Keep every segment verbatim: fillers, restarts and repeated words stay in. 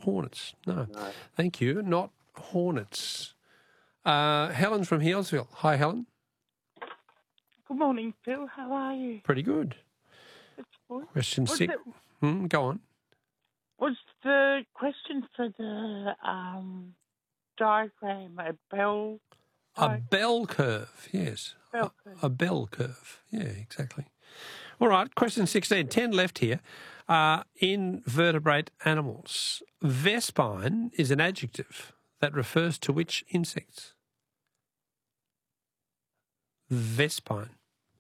Hornets. No. No. Thank you. Not Hornets. Uh, Helen from Healesville. Hi, Helen. Good morning, Phil. How are you? Pretty good. It's good. Question What's six. it- Hmm, go on. What's the question for the um, diagram? A bell? A Di- bell curve, yes. Bell A, curve. a bell curve. Yeah, exactly. All right, question sixteen. Ten left here. Uh, in vertebrate animals, vespine is an adjective that refers to which insects? Vespine.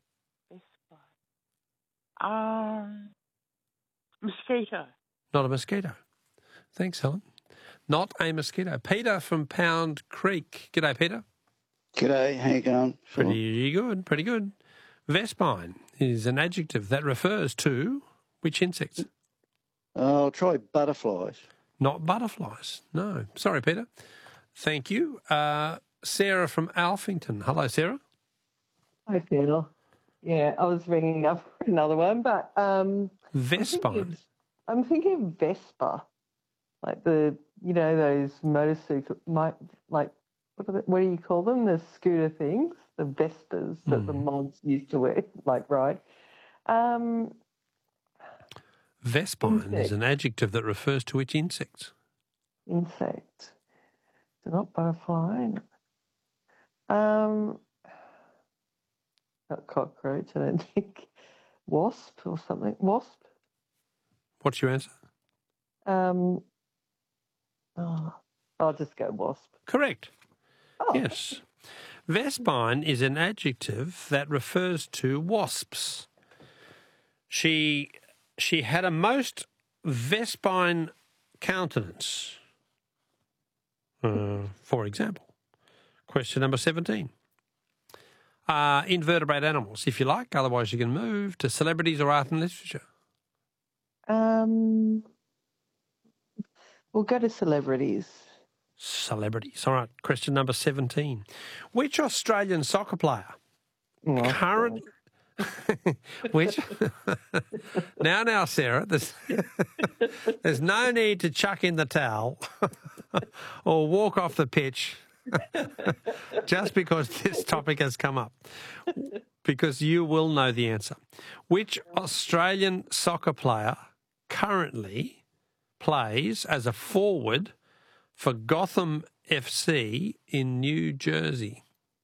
Um, mosquito. Not a mosquito. Thanks, Helen. Not a mosquito. Peter from Pound Creek. G'day, Peter. G'day, how you going? Pretty good, pretty good. Vespine is an adjective that refers to which insects? I'll try butterflies. Not butterflies. No. Sorry, Peter. Thank you. Uh, Sarah from Alphington. Hello, Sarah. Hi, Phil. Yeah, I was ringing up for another one, but um, Vespine. I'm thinking Vespa, like the you know those motorcycle, my, like what, are they, what do you call them? The scooter things, the Vespas that the mods used to wear, like ride. Um, Vespine Insect. is an adjective that refers to which insects? insect, so not butterfly. Um, not cockroach. I don't think. Wasp or something. Wasp. What's your answer? Um, oh, I'll just go wasp. Correct. Oh. Yes. Vespine is an adjective that refers to wasps. She she had a most vespine countenance. Uh, for example, question number seventeen. Uh, invertebrate animals, if you like. Otherwise, you can move to celebrities or art and literature. Um, we'll go to celebrities. Celebrities. All right. Question number seventeen. Which Australian soccer player Oh, current which now now Sarah, there's there's no need to chuck in the towel or walk off the pitch just because this topic has come up, because you will know the answer. Which Australian soccer player currently plays as a forward for Gotham F C in New Jersey?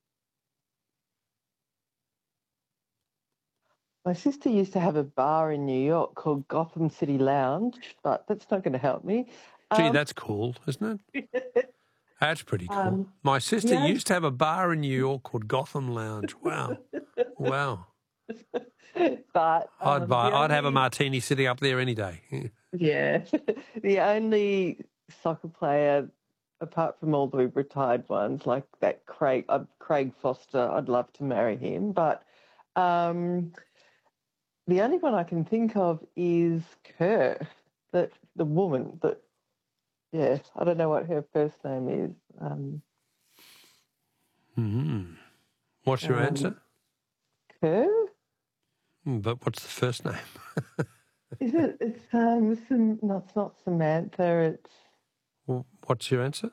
My sister used to have a bar in New York called Gotham City Lounge, but that's not going to help me. Gee, Um, that's cool, isn't it? That's pretty cool. Um, My sister yeah. used to have a bar in New York called Gotham Lounge. Wow. Wow. but I'd um, buy the I'd have a only- martini sitting up there any day. Yeah, the only soccer player, apart from all the retired ones, like that Craig uh, Craig Foster, I'd love to marry him. But um, the only one I can think of is Kerr, that the woman that. Yeah, I don't know what her first name is. Um, Mm-hmm. What's your Um, answer? Kerr? Mm, But what's the first name? Is it? It's um. Sam, no, it's not Samantha. It's Well, What's your answer?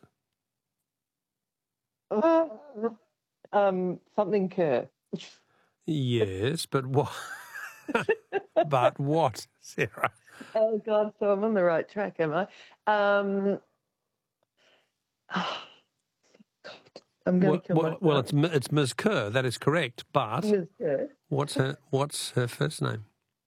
uh, um something Kerr. Yes, but what? But what, Sarah? Oh God! So I'm on the right track, am I? Um. God, I'm going Well, to kill well, myself. well, it's M- it's Miz Kerr. That is correct. But Miz Kerr. what's her what's her first name?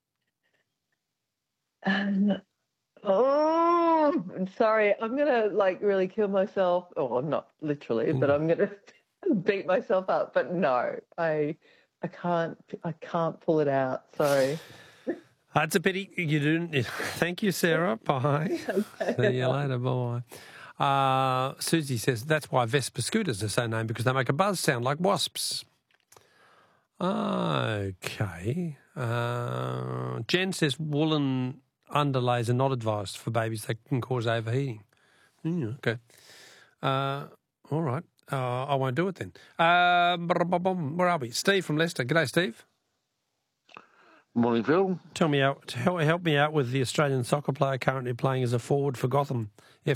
Um, oh, I'm sorry. I'm gonna like really kill myself. Oh, not literally, but I'm gonna beat myself up. But no, I, I can't. I can't pull it out. Sorry. That's a pity. You didn't. Thank you, Sarah. Bye. See you later. Bye. Uh, Susie says that's why Vespa scooters are so named, because they make a buzz sound like wasps. Okay. Uh, Jen says woolen underlays are not advised for babies. They can cause overheating. Mm, okay. Uh, all right. Uh, I won't do it then. Uh, where are we? Steve from Leicester. G'day, Steve. Morning, Phil. Tell me out. Help, help me out with the Australian soccer player currently playing as a forward for Gotham